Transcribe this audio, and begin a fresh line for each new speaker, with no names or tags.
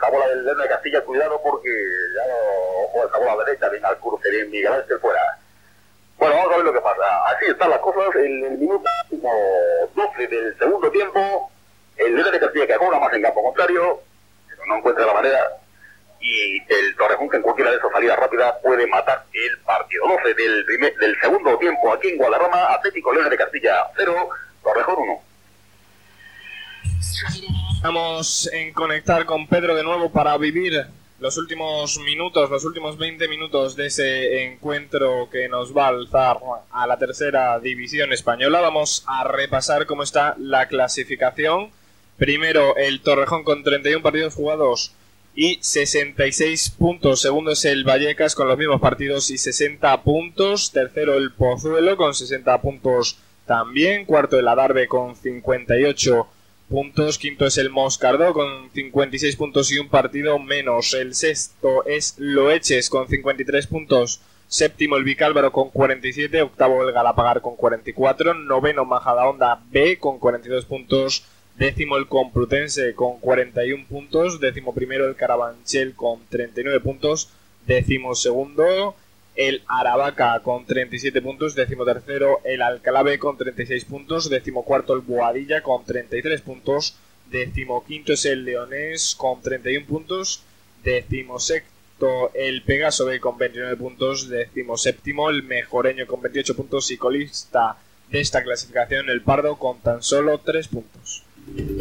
esta bola del León de Castilla, cuidado porque ya ojo esta bola derecha, bien al cruce, bien Miguel Ángel fuera. Bueno, vamos a ver lo que pasa. Así están las cosas. En el minuto 12 del segundo tiempo, el León de Castilla que juega más en campo contrario, pero no encuentra la manera, y el Torrejón, que en cualquiera de esas salidas rápidas puede matar el partido. 12 del segundo tiempo aquí en Guadarrama, Atlético León de Castilla 0, Torrejón 1.
Vamos en conectar con Pedro de nuevo para vivir los últimos minutos, los últimos 20 minutos de ese encuentro que nos va a alzar a la tercera división española. Vamos a repasar cómo está la clasificación. Primero el Torrejón con 31 partidos jugados y 66 puntos. Segundo es el Vallecas con los mismos partidos y 60 puntos. Tercero el Pozuelo con 60 puntos también. Cuarto el Adarve con 58 puntos. Quinto es el Moscardó con 56 puntos y un partido menos. El sexto es Loeches con 53 puntos. Séptimo el Vicálvaro con 47. Octavo el Galapagar con 44. Noveno Majadahonda B con 42 puntos. Décimo el Complutense con 41 puntos. Décimo primero el Carabanchel con 39 puntos. Décimo segundo el Aravaca con 37 puntos, 13º el Alcalá B con 36 puntos, 14º el Boadilla con 33 puntos, 15º es el Leonés con 31 puntos, 16º el Pegaso B con 29 puntos, 17º el Mejoreño con 28 puntos y colista de esta clasificación el Pardo con tan solo 3 puntos.